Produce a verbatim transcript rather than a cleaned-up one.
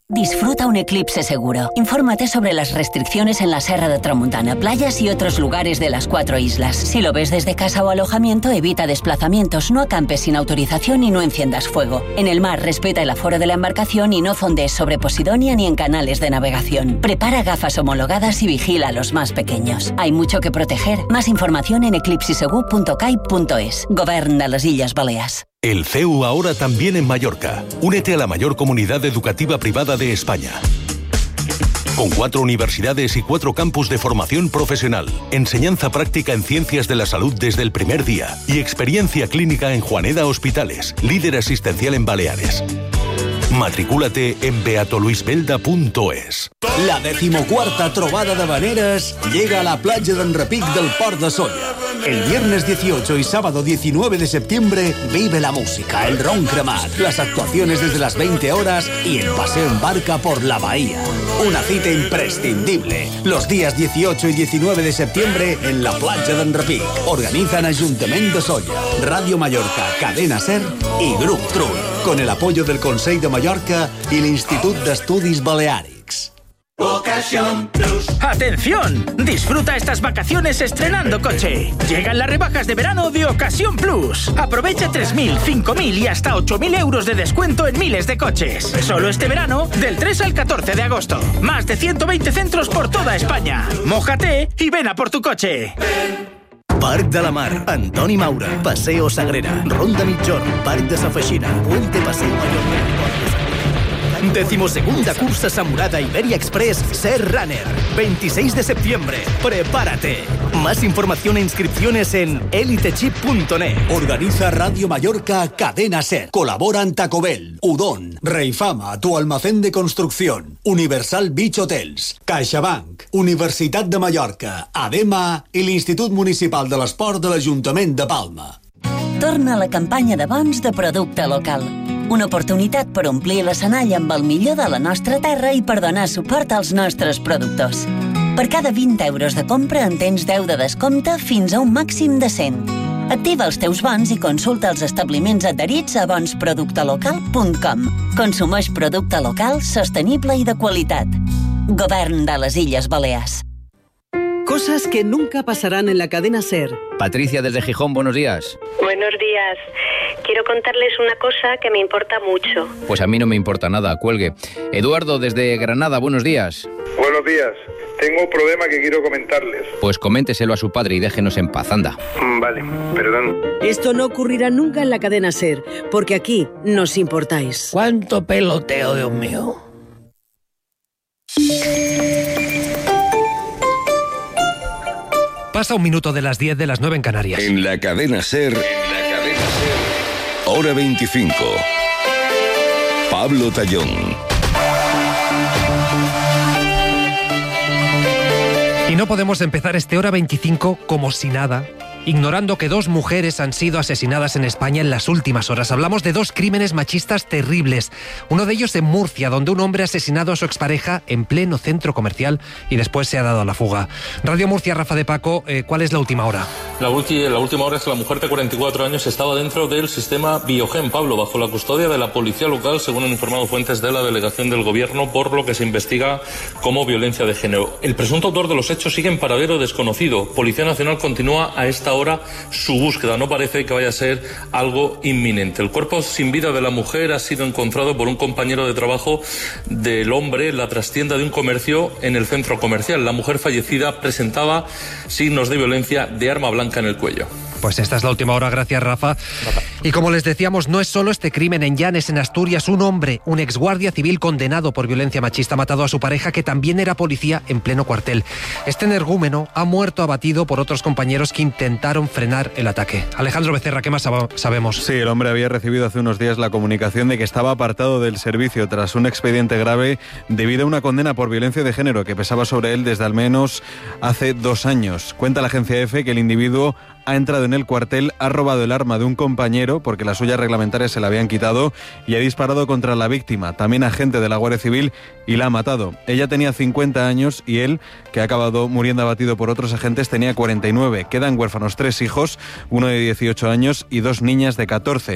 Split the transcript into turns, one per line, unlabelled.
Disfruta un eclipse seguro. Infórmate sobre las restricciones en la Serra de Tramuntana, playas y otros lugares de las cuatro islas. Si lo ves desde casa o alojamiento, evita desplazamientos, no acampes sin autorización y no enciendas fuego. En el mar, respeta el aforo de la embarcación y no fondees sobre Posidonia ni en canales de navegación. Prepara gafas homologadas y vigila a los más pequeños. Hay mucho que proteger. Más información en eclipsisegu punto cai punto es. Govern de les Illes Balears.
El C E U ahora también en Mallorca. Únete a la mayor comunidad educativa privada de España. Con cuatro universidades y cuatro campus de formación profesional, enseñanza práctica en ciencias de la salud desde el primer día y experiencia clínica en Juaneda Hospitales, líder asistencial en Baleares. Matricúlate en beato luis belda punto es.
La decimocuarta trobada de Vaneras llega a la playa de Enrepic del Port de Solla. El viernes dieciocho y sábado diecinueve de septiembre vive la música, el ron cremat, las actuaciones desde las veinte horas y el paseo en barca por la bahía. Una cita imprescindible. Los días dieciocho y diecinueve de septiembre en la playa de Enrepic. Organizan Ayuntamiento de Solla, Radio Mallorca, Cadena Ser y Grup Trull, con el apoyo del Consell de Mallorca y el Instituto de Estudis Balearics.
Ocasión Plus. ¡Atención! Disfruta estas vacaciones estrenando coche. Llegan las rebajas de verano de Ocasión Plus. Aprovecha tres mil, cinco mil y hasta ocho mil euros de descuento en miles de coches. Solo este verano, del tres al catorce de agosto. Más de ciento veinte centros por toda España. Mójate y ven a por tu coche.
Parc de la Mar, Antoni Maura, Paseo Sagrera, Ronda Mitjorn, Parc de Sa Feixina, Puente Paseo Mallorca. Decimosegunda cursa Samurada Iberia Express Ser Runner. veintiséis de septiembre. Prepárate. Más información e inscripciones en elitechip punto net.
Organiza Radio Mallorca Cadena Ser. Colaboran Taco Bell, Udon, Reifama, tu almacén de construcción, Universal Beach Hotels, CaixaBank, Universitat de Mallorca, ADEMA i l'Institut Municipal de l'Esport de l'Ajuntament de Palma.
Torna a la campanya de bons de producte local. Una oportunitat per omplir l'escenari amb el millor de la nostra terra i per donar suport als nostres productors. Per cada vint euros de compra en tens deu de descompte fins a un màxim de cent. Activa els teus bons i consulta els establiments adherits a bons producte local punt com. Consumeix producte local, sostenible i de qualitat. Govern de les Illes Balears.
Cosas que nunca pasarán en la cadena SER.
Patricia desde Gijón, buenos días.
Buenos días. Quiero contarles una cosa que me importa mucho.
Pues a mí no me importa nada, cuelgue. Eduardo desde Granada, buenos días.
Buenos días. Tengo un problema que quiero comentarles.
Pues coménteselo a su padre y déjenos en paz, anda.
Vale, perdón.
Esto no ocurrirá nunca en la cadena SER, porque aquí nos importáis.
¿Cuánto peloteo, Dios mío?
Pasa un minuto de las diez de las nueve en Canarias.
En la cadena SER, en la cadena SER, hora veinticinco. Pablo Tallón.
Y no podemos empezar este hora veinticinco como si nada, ignorando que dos mujeres han sido asesinadas en España en las últimas horas. Hablamos de dos crímenes machistas terribles. Uno de ellos en Murcia, donde un hombre ha asesinado a su expareja en pleno centro comercial y después se ha dado a la fuga. Radio Murcia, Rafa de Paco, eh, ¿cuál es la última hora?
La, ulti- la última hora es que la mujer de cuarenta y cuatro años estaba dentro del sistema Biogen, Pablo, bajo la custodia de la policía local, según han informado fuentes de la delegación del gobierno, por lo que se investiga como violencia de género. El presunto autor de los hechos sigue en paradero desconocido. Policía Nacional continúa a esta hora su búsqueda. No parece que vaya a ser algo inminente. El cuerpo sin vida de la mujer ha sido encontrado por un compañero de trabajo del hombre en la trastienda de un comercio en el centro comercial. La mujer fallecida presentaba signos de violencia de arma blanca en el cuello.
Pues esta es la última hora, gracias Rafa. Y como les decíamos, no es solo este crimen en Llanes, en Asturias. Un hombre, un exguardia civil condenado por violencia machista, ha matado a su pareja, que también era policía, en pleno cuartel. Este energúmeno ha muerto abatido por otros compañeros que intentaron frenar el ataque. Alejandro Becerra, ¿qué más sab- sabemos?
Sí, el hombre había recibido hace unos días la comunicación de que estaba apartado del servicio tras un expediente grave debido a una condena por violencia de género que pesaba sobre él desde al menos hace dos años. Cuenta la agencia EFE que el individuo ha entrado en el cuartel, ha robado el arma de un compañero porque las suyas reglamentarias se la habían quitado y ha disparado contra la víctima, también agente de la Guardia Civil, y la ha matado. Ella tenía cincuenta años y él, que ha acabado muriendo abatido por otros agentes, tenía cuarenta y nueve. Quedan huérfanos tres hijos, uno de dieciocho años y dos niñas de catorce.